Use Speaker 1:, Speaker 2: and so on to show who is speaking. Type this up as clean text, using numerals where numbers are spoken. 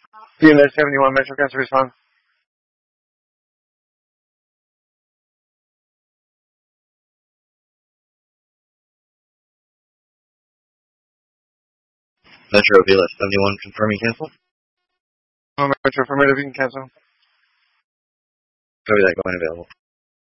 Speaker 1: BLS 71 Metro Cancer respond.
Speaker 2: Metro BLS 71 confirming cancel.
Speaker 1: Metro affirmative, you can cancel.
Speaker 2: Copy that, going available.